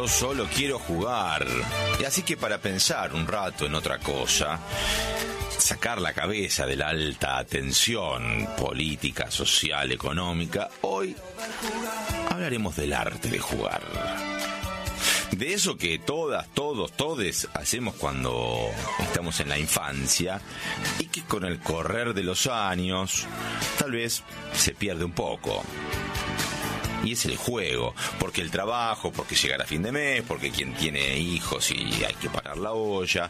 yo solo quiero jugar. Y así que para pensar un rato en otra cosa, sacar la cabeza de la alta tensión política, social, económica, hoy hablaremos del arte de jugar. De eso que todas, todos, todes hacemos cuando estamos en la infancia y que con el correr de los años tal vez se pierde un poco. Y es el juego, porque el trabajo, porque llegar a fin de mes, porque quien tiene hijos y hay que pagar la olla.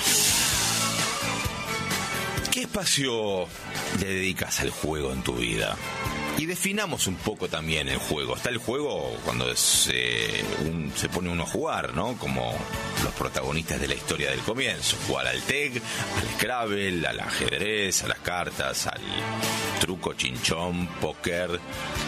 ¿Qué espacio le dedicas al juego en tu vida? Y definamos un poco también el juego. Está el juego cuando se pone uno a jugar, ¿no? Como los protagonistas de la historia del comienzo. Jugar al TEG, al Scrabble, al ajedrez, a las cartas, al truco, chinchón, póker,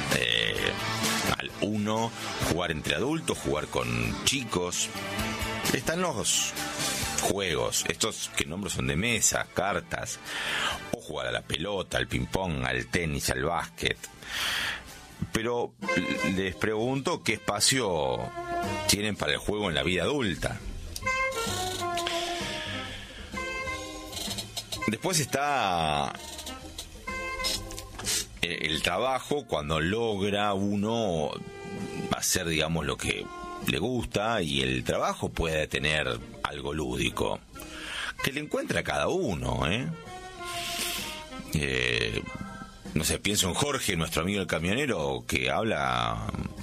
al uno, jugar entre adultos, jugar con chicos. Están los juegos, estos que nombro son de mesa, cartas, o jugar a la pelota, al ping-pong, al tenis, al básquet. Pero les pregunto qué espacio tienen para el juego en la vida adulta. Después está el trabajo, cuando logra uno hacer, digamos, lo que le gusta, y el trabajo puede tener algo lúdico que le encuentra a cada uno, no sé, pienso en Jorge, nuestro amigo el camionero, que habla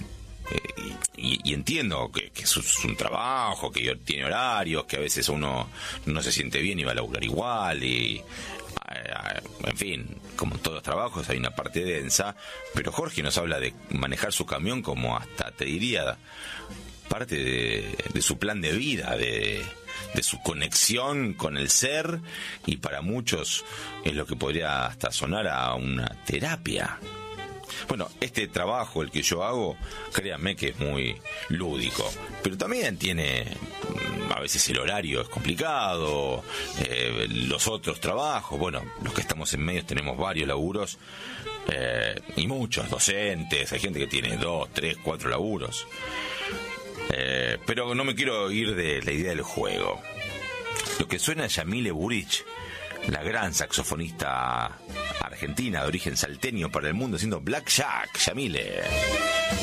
y entiendo que es un trabajo, que tiene horarios, que a veces uno no se siente bien y va a laburar igual, y en fin, como en todos los trabajos hay una parte densa, pero Jorge nos habla de manejar su camión como, hasta te diría, parte de su plan de vida, de su conexión con el ser, y para muchos es lo que podría hasta sonar a una terapia. Bueno, este trabajo, el que yo hago, créanme que es muy lúdico, pero también tiene, a veces el horario es complicado, los otros trabajos, bueno, los que estamos en medios tenemos varios laburos, y muchos docentes, hay gente que tiene 2, 3, 4 laburos. Pero no me quiero ir de la idea del juego. Lo que suena es Yamile Buric, la gran saxofonista argentina de origen salteño para el mundo, haciendo Blackjack. Yamile.